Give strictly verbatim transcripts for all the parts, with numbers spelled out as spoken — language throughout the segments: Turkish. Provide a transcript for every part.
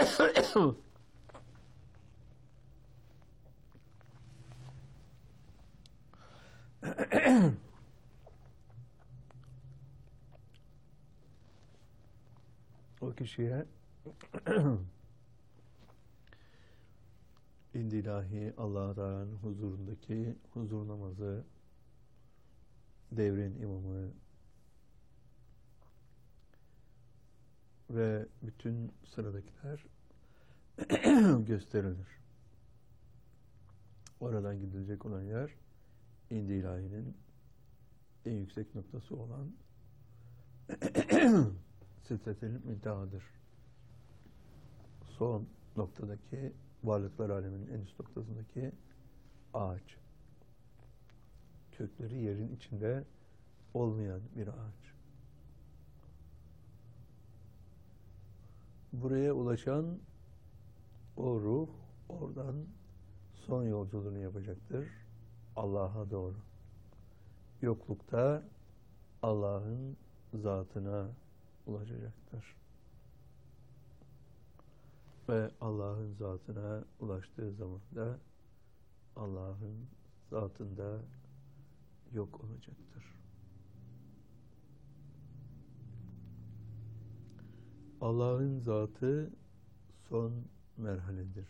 O kişiye indilahi Allah Teala'nın huzurundaki huzur namazı, devrin imamı ve bütün sıradakiler gösterilir. Oradan gidilecek olan yer indilahinin en yüksek noktası olan Sidretil Müntehadır. Son noktadaki varlıklar aleminin en üst noktasındaki ağaç. Kökleri yerin içinde olmayan bir ağaç. Buraya ulaşan o ruh oradan son yolculuğunu yapacaktır. Allah'a doğru. Yoklukta Allah'ın zatına ulaşacaktır. Ve Allah'ın zatına ulaştığı zaman da Allah'ın zatında yok olacaktır. Allah'ın zatı son merhaledir.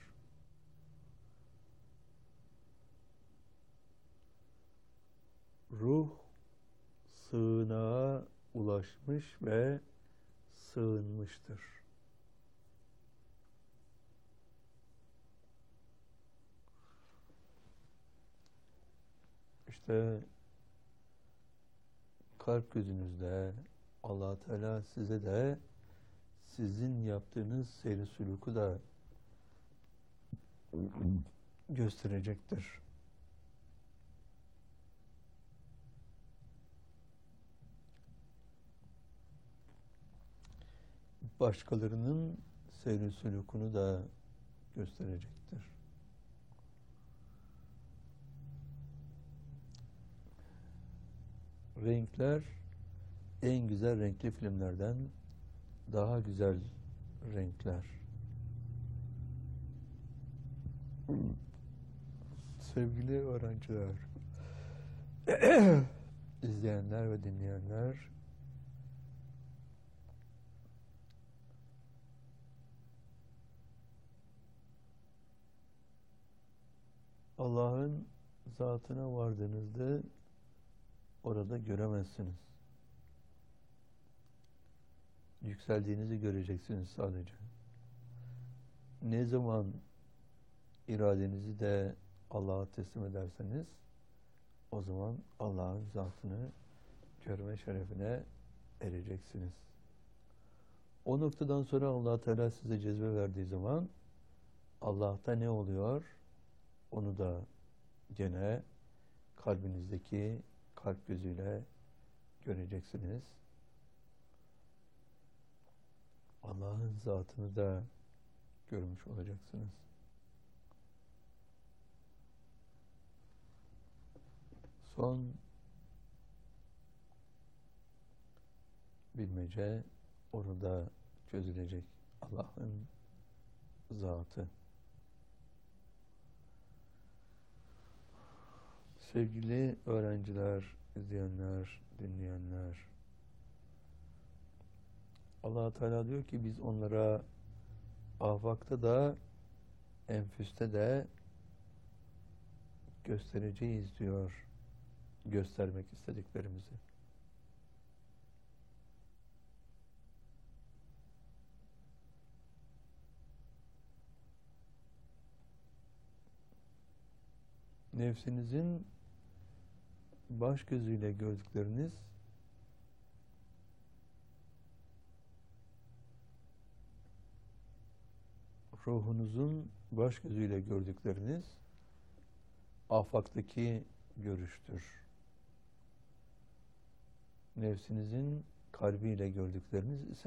Ruh sığınağa ulaşmış ve sığınmıştır. İşte kalp gözünüzde Allah Teala size de sizin yaptığınız seyri sülûkü da gösterecektir. Başkalarının seyri sülûkünü da gösterecektir. Renkler en güzel renkli filmlerden daha güzel renkler. Sevgili öğrenciler, izleyenler ve dinleyenler, Allah'ın zatına vardığınızda orada göremezsiniz. Yükseldiğinizi göreceksiniz sadece. Ne zaman iradenizi de Allah'a teslim ederseniz o zaman Allah'ın zatını görme şerefine ereceksiniz. O noktadan sonra Allah Teala size cezbe verdiği zaman Allah'ta ne oluyor? Onu da gene kalbinizdeki kalp gözüyle göreceksiniz. Allah'ın zatını da görmüş olacaksınız. Son bilmece orada çözülecek. Allah'ın zatı. Sevgili öğrenciler, izleyenler, dinleyenler, Allah Teala diyor ki biz onlara afakta da enfüste de göstereceğiz diyor, göstermek istediklerimizi. Nefsinizin baş gözüyle gördükleriniz ruhunuzun baş gözüyle gördükleriniz afaktaki görüştür. Nefsinizin kalbiyle gördükleriniz ise